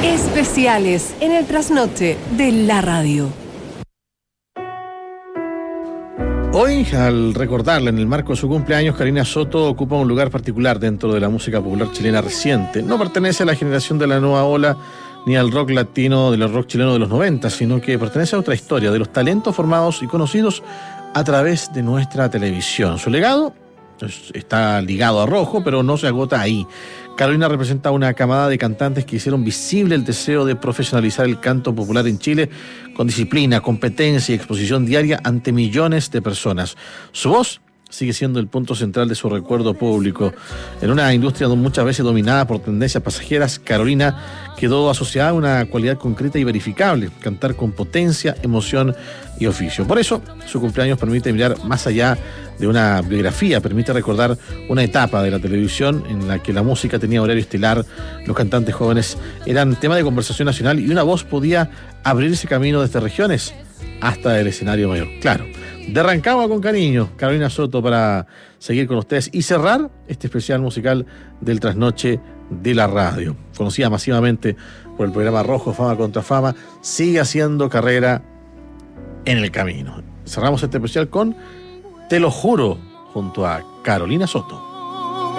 Especiales en el trasnoche de la radio. Hoy, al recordarla en el marco de su cumpleaños, Carolina Soto ocupa un lugar particular dentro de la música popular chilena reciente. No pertenece a la generación de la nueva ola ni al rock latino del rock chileno de los 90, sino que pertenece a otra historia, de los talentos formados y conocidos a través de nuestra televisión. Su legado está ligado a Rojo, pero no se agota ahí. Carolina representa una camada de cantantes que hicieron visible el deseo de profesionalizar el canto popular en Chile con disciplina, competencia y exposición diaria ante millones de personas. Su voz sigue siendo el punto central de su recuerdo público. En una industria muchas veces dominada por tendencias pasajeras, Carolina quedó asociada a una cualidad concreta y verificable: cantar con potencia, emoción y oficio. Por eso, su cumpleaños permite mirar más allá de una biografía, permite recordar una etapa de la televisión en la que la música tenía horario estelar, los cantantes jóvenes eran tema de conversación nacional y una voz podía abrirse camino desde regiones hasta el escenario mayor. Claro, de Rancagua con cariño, Carolina Soto, para seguir con ustedes y cerrar este especial musical del trasnoche de la radio. Conocida masivamente por el programa Rojo, Fama contra Fama, sigue haciendo carrera en el camino. Cerramos este especial con Te lo juro, junto a Carolina Soto.